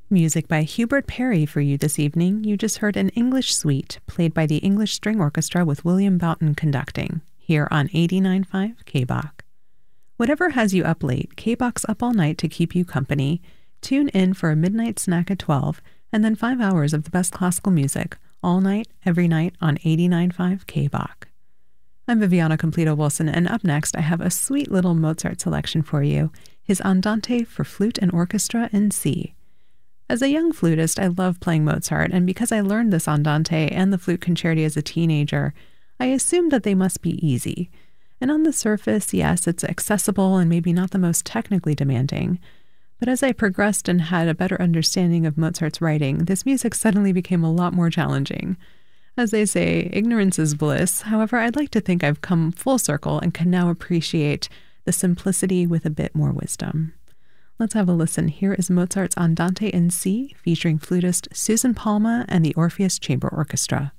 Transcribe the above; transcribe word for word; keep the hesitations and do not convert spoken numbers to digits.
Music by Hubert Parry for you this evening. You just heard an English suite played by the English String Orchestra with William Boughton conducting, here on eighty-nine point five K B O C. Whatever has you up late, K B O C's up all night to keep you company. Tune in for a midnight snack at twelve, and then five hours of the best classical music, all night, every night on eighty-nine point five K B O C. I'm Viviana Completo-Wilson, and up next I have a sweet little Mozart selection for you, his Andante for flute and orchestra in C. As a young flutist, I love playing Mozart, and because I learned this Andante and the flute concerti as a teenager, I assumed that they must be easy. And on the surface, yes, it's accessible and maybe not the most technically demanding. But as I progressed and had a better understanding of Mozart's writing, this music suddenly became a lot more challenging. As they say, ignorance is bliss. However, I'd like to think I've come full circle and can now appreciate the simplicity with a bit more wisdom. Let's have a listen. Here is Mozart's Andante in C, featuring flutist Susan Palma and the Orpheus Chamber Orchestra.